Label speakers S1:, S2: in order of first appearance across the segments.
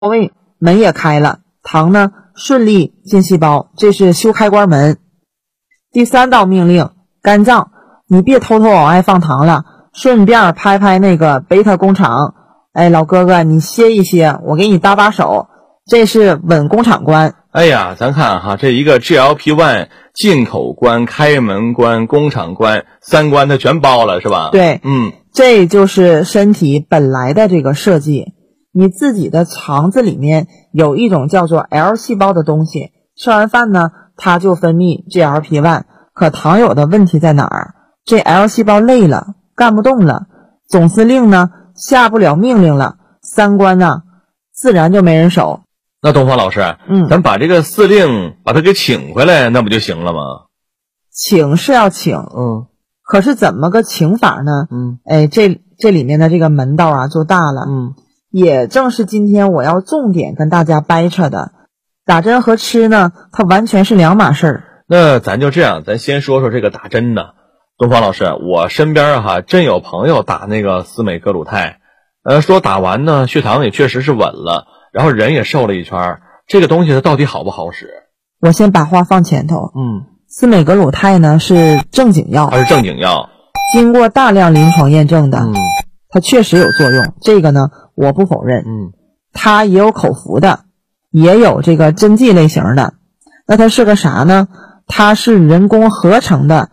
S1: 位门也开了，糖呢顺利进细胞，这是修开关门。第3道命令，肝脏你别偷偷往外放糖了，顺便拍拍那个贝塔工厂，哎，老哥哥你歇一歇，我给你搭把手，这是稳工厂关。
S2: 哎呀，咱看哈，这一个 GLP-1 进口关、开门关、工厂关，3关它全包了是吧？
S1: 对，这就是身体本来的这个设计。你自己的肠子里面有一种叫做 L 细胞的东西，吃完饭呢它就分泌 GLP-1， 可糖友的问题在哪儿？这 L 细胞累了，干不动了，总司令呢下不了命令了，3关呢自然就没人守。
S2: 那东方老师，咱把这个司令把他给请回来，那不就行了吗？
S1: 请是要请，可是怎么个请法呢？这里面的这个门道啊就大了。也正是今天我要重点跟大家掰扯的，打针和吃呢，它完全是两码事儿。
S2: 那咱就这样，咱先说说这个打针呢。东方老师，我身边真有朋友打那个司美格鲁肽，说打完呢血糖也确实是稳了，然后人也瘦了一圈。这个东西它到底好不好使？
S1: 我先把话放前头。司美格鲁肽呢是正经药，
S2: 它是正经药，
S1: 经过大量临床验证的，它确实有作用。这个呢我不否认。它也有口服的，也有这个针剂类型的。那它是个啥呢？它是人工合成的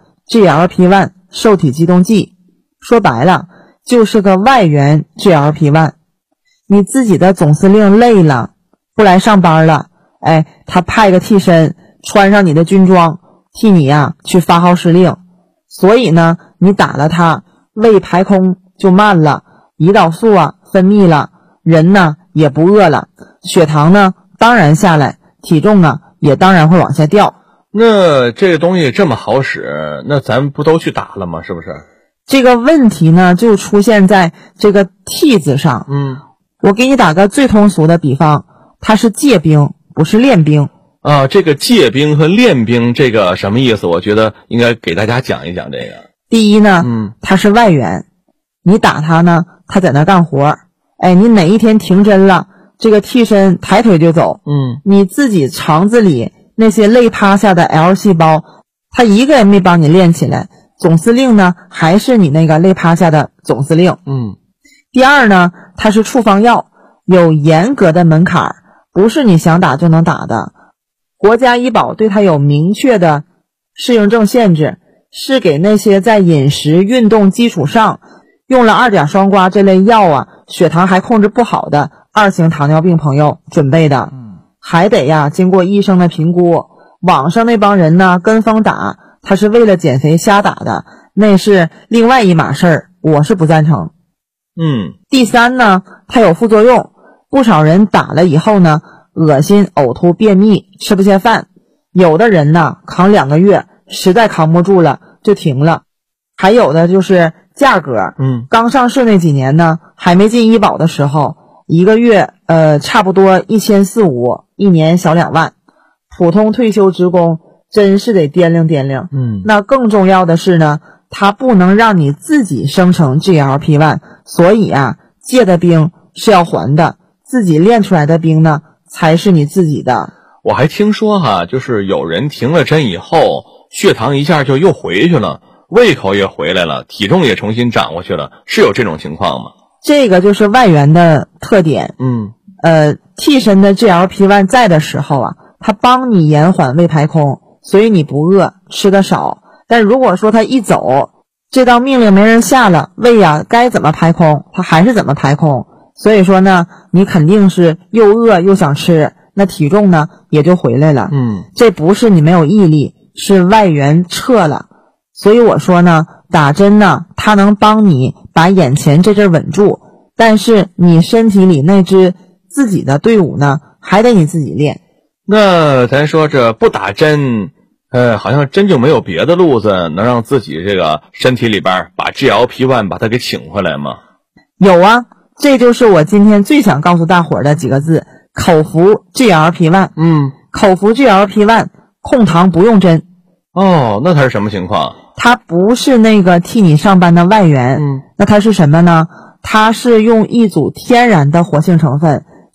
S1: GLP-1 受体激动剂，说白了就是个外源 GLP-1。你自己的总司令累了不来上班了，他派个替身穿上你的军装，替你去发号施令。所以呢你打了它，胃排空就慢了，胰岛素分泌了，人呢也不饿了，血糖呢当然下来，体重呢也当然会往下掉。
S2: 那这个东西这么好使，那咱不都去打了吗？是不是？
S1: 这个问题呢就出现在这个替字上。我给你打个最通俗的比方，它是借兵不是练兵
S2: 这个借兵和练兵这个什么意思？我觉得应该给大家讲一讲这个。
S1: 第一呢，它是外援，你打它呢它在那干活，你哪一天停针了，这个替身抬腿就走。你自己肠子里那些累趴下的 L 细胞，它一个也没帮你练起来，总司令呢还是你那个累趴下的总司令。第二呢，它是处方药，有严格的门槛，不是你想打就能打的。国家医保对它有明确的适应症限制，是给那些在饮食运动基础上用了2甲双胍这类药血糖还控制不好的2型糖尿病朋友准备的。还得经过医生的评估。网上那帮人呢跟风打，他是为了减肥瞎打的，那是另外一码事儿，我是不赞成。第三呢，它有副作用，不少人打了以后呢恶心、呕吐、便秘，吃不下饭，有的人呢扛2个月，实在扛不住了就停了。还有的就是价格，刚上市那几年呢，还没进医保的时候，1个月差不多1400-1500，一年小2万，普通退休职工真是得掂量掂量。那更重要的是呢，它不能让你自己生成 GLP-1， 所以借的兵是要还的，自己练出来的兵呢才是你自己的。
S2: 我还听说就是有人停了针以后，血糖一下就又回去了，胃口也回来了，体重也重新长过去了，是有这种情况吗？
S1: 这个就是外援的特点。替身的 GLP-1 在的时候它帮你延缓胃排空，所以你不饿，吃的少。但如果说它一走，这道命令没人下了，胃该怎么排空它还是怎么排空，所以说呢你肯定是又饿又想吃，那体重呢也就回来了。这不是你没有毅力，是外援撤了。所以我说呢，打针呢它能帮你把眼前这阵稳住，但是你身体里那支自己的队伍呢还得你自己练。
S2: 那咱说这不打针好像真就没有别的路子能让自己这个身体里边把 GLP-1 把它给请回来吗？
S1: 有这就是我今天最想告诉大伙儿的几个字，口服 GLP-1。口服 GLP-1 控糖不用针。
S2: 那它是什么情况？
S1: 它不是那个替你上班的外援。那它是什么呢？它是用一组天然的活性成分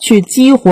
S1: 去激活